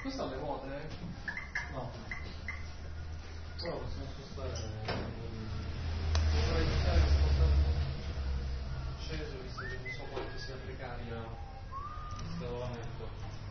Questo alle vuote? No. Però possiamo spostare. Dovrei iniziare a spostare sceso, visto che non so quanto sia precaria il scavallamento.